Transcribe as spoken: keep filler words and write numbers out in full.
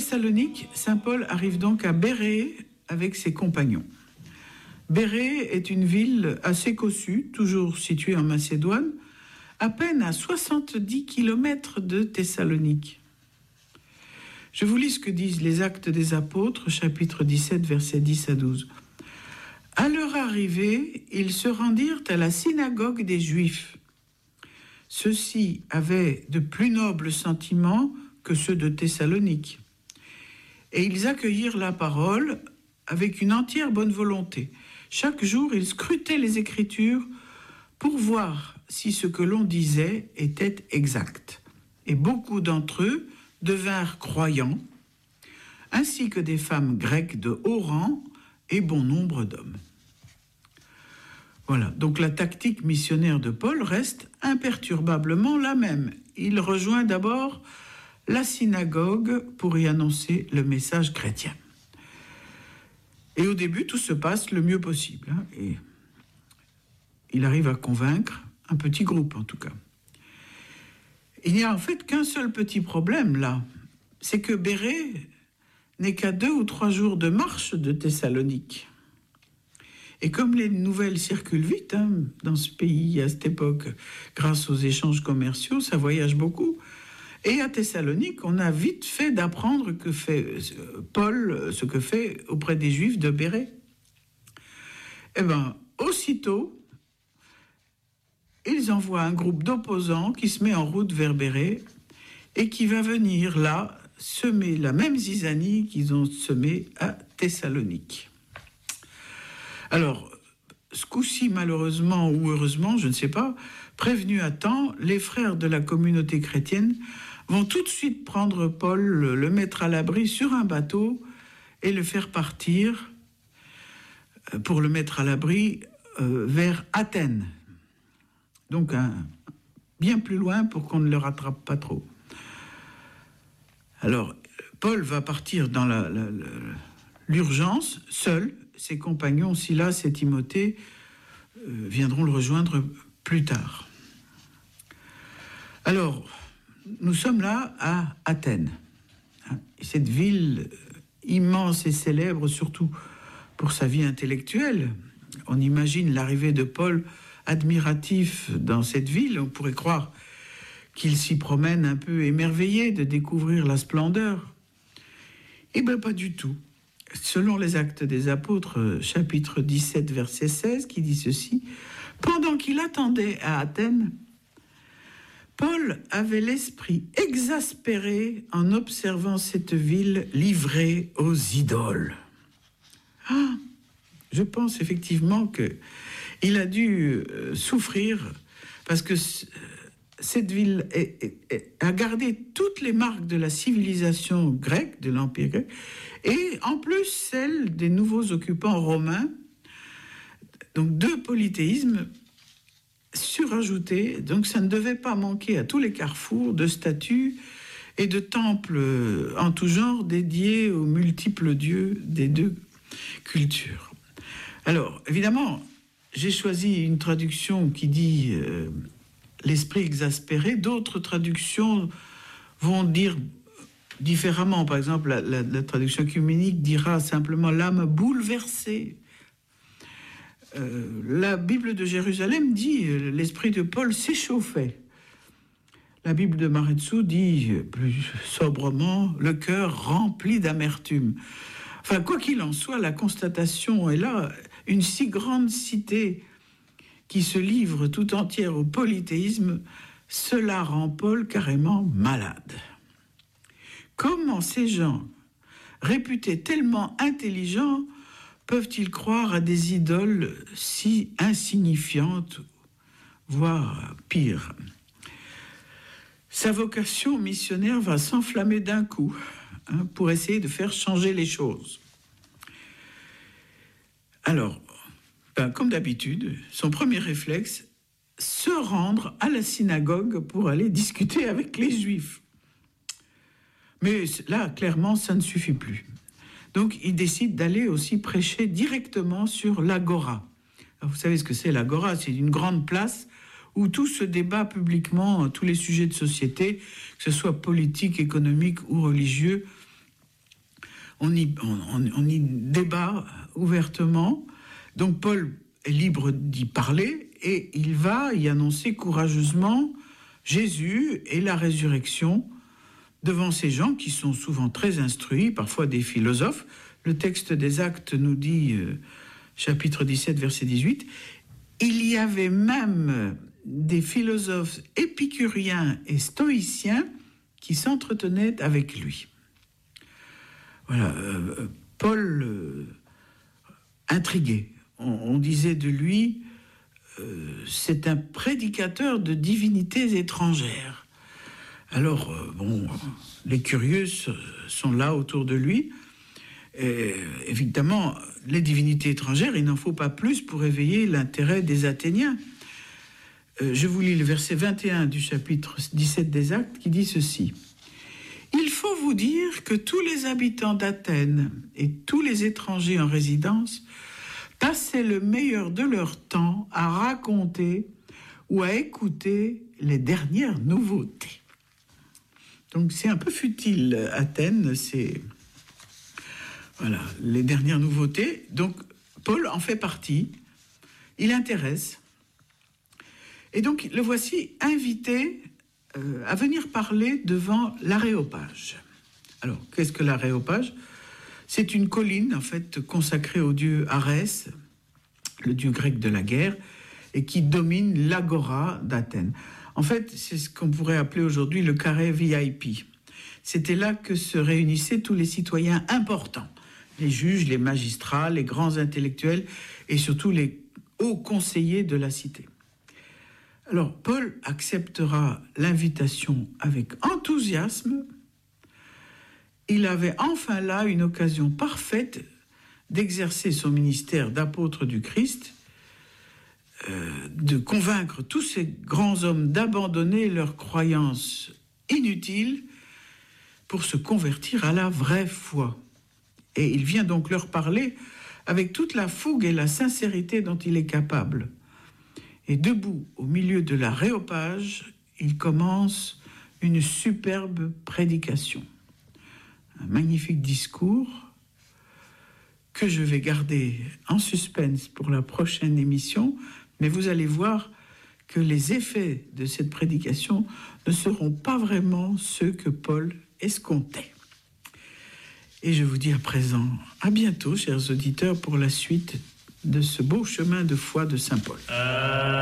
Thessalonique, saint Paul arrive donc à Bérée avec ses compagnons. Bérée est une ville assez cossue, toujours située en Macédoine, à peine à soixante-dix kilomètres de Thessalonique. Je vous lis ce que disent les Actes des Apôtres, chapitre dix-sept, versets dix à douze. À leur arrivée, ils se rendirent à la synagogue des Juifs. Ceux-ci avaient de plus nobles sentiments que ceux de Thessalonique. Et ils accueillirent la parole avec une entière bonne volonté. Chaque jour, ils scrutaient les Écritures pour voir si ce que l'on disait était exact. Et beaucoup d'entre eux devinrent croyants, ainsi que des femmes grecques de haut rang et bon nombre d'hommes. Voilà, donc la tactique missionnaire de Paul reste imperturbablement la même. Il rejoint d'abord la synagogue pour y annoncer le message chrétien. Et au début, tout se passe le mieux possible. Hein, et il arrive à convaincre un petit groupe, en tout cas. Il n'y a en fait qu'un seul petit problème, là. C'est que Bérée n'est qu'à deux ou trois jours de marche de Thessalonique. Et comme les nouvelles circulent vite hein, dans ce pays à cette époque, grâce aux échanges commerciaux, ça voyage beaucoup. Et à Thessalonique, on a vite fait d'apprendre que fait Paul, ce que fait auprès des Juifs de Bérée. Eh bien, aussitôt, ils envoient un groupe d'opposants qui se met en route vers Bérée et qui va venir là semer la même zizanie qu'ils ont semée à Thessalonique. Alors, ce coup-ci, malheureusement ou heureusement, je ne sais pas, prévenus à temps, les frères de la communauté chrétienne vont tout de suite prendre Paul, le mettre à l'abri sur un bateau et le faire partir pour le mettre à l'abri euh, vers Athènes. Donc, un, bien plus loin pour qu'on ne le rattrape pas trop. Alors, Paul va partir dans la, la, la, l'urgence, seul. Ses compagnons, Silas et Timothée, euh, viendront le rejoindre plus tard. Alors, nous sommes là à Athènes. Cette ville immense et célèbre, surtout pour sa vie intellectuelle. On imagine l'arrivée de Paul admiratif dans cette ville. On pourrait croire qu'il s'y promène un peu émerveillé de découvrir la splendeur. Eh bien, pas du tout. Selon les Actes des Apôtres, chapitre dix-sept, verset seize, qui dit ceci, « Pendant qu'il attendait à Athènes, Paul avait l'esprit exaspéré en observant cette ville livrée aux idoles. » Ah, je pense effectivement qu'il a dû souffrir parce que cette ville est, est, est, a gardé toutes les marques de la civilisation grecque, de l'Empire grec, et en plus celle des nouveaux occupants romains, donc deux polythéismes surajoutés, donc ça ne devait pas manquer à tous les carrefours de statues et de temples en tout genre dédiés aux multiples dieux des deux cultures. Alors, évidemment, j'ai choisi une traduction qui dit euh, l'esprit exaspéré, d'autres traductions vont dire différemment. Par exemple, la, la, la traduction œcuménique dira simplement l'âme bouleversée. Euh, la Bible de Jérusalem dit euh, l'esprit de Paul s'échauffait. La Bible de Maredsous dit plus sobrement le cœur rempli d'amertume. Enfin, quoi qu'il en soit, la constatation est là. Une si grande cité qui se livre tout entière au polythéisme, cela rend Paul carrément malade. Comment ces gens, réputés tellement intelligents, peuvent-ils croire à des idoles si insignifiantes, voire pire ? Sa vocation missionnaire va s'enflammer d'un coup hein, pour essayer de faire changer les choses. Alors, ben, comme d'habitude, son premier réflexe, se rendre à la synagogue pour aller discuter avec les Juifs. Mais là, clairement, ça ne suffit plus. Donc, il décide d'aller aussi prêcher directement sur l'agora. Alors, vous savez ce que c'est l'agora ? C'est une grande place où tout se débat publiquement, tous les sujets de société, que ce soit politique, économique ou religieux, on y, on, on y débat ouvertement. Donc Paul est libre d'y parler et il va y annoncer courageusement Jésus et la résurrection devant ces gens qui sont souvent très instruits, parfois des philosophes. Le texte des Actes nous dit, euh, chapitre dix-sept, verset dix-huit, il y avait même des philosophes épicuriens et stoïciens qui s'entretenaient avec lui. Voilà, euh, Paul, euh, intrigué, on, on disait de lui, euh, c'est un prédicateur de divinités étrangères. Alors, euh, bon, les curieux sont là autour de lui. Et, évidemment, les divinités étrangères, il n'en faut pas plus pour éveiller l'intérêt des Athéniens. Euh, je vous lis le verset vingt et un du chapitre dix-sept des Actes qui dit ceci. « Il faut vous dire que tous les habitants d'Athènes et tous les étrangers en résidence passaient le meilleur de leur temps à raconter ou à écouter les dernières nouveautés. » Donc c'est un peu futile, Athènes, c'est voilà, les dernières nouveautés. Donc Paul en fait partie, il intéresse. Et donc le voici invité euh, à venir parler devant l'Aréopage. Alors qu'est-ce que l'Aréopage ? C'est une colline en fait consacrée au dieu Arès, le dieu grec de la guerre, et qui domine l'agora d'Athènes. En fait, c'est ce qu'on pourrait appeler aujourd'hui le carré V I P. C'était là que se réunissaient tous les citoyens importants, les juges, les magistrats, les grands intellectuels et surtout les hauts conseillers de la cité. Alors, Paul acceptera l'invitation avec enthousiasme. Il avait enfin là une occasion parfaite d'exercer son ministère d'apôtre du Christ, Euh, de convaincre tous ces grands hommes d'abandonner leurs croyances inutiles pour se convertir à la vraie foi. Et il vient donc leur parler avec toute la fougue et la sincérité dont il est capable. Et debout au milieu de l'Aréopage, il commence une superbe prédication. Un magnifique discours que je vais garder en suspense pour la prochaine émission. Mais vous allez voir que les effets de cette prédication ne seront pas vraiment ceux que Paul escomptait. Et je vous dis à présent, à bientôt, chers auditeurs, pour la suite de ce beau chemin de foi de Saint Paul. Euh...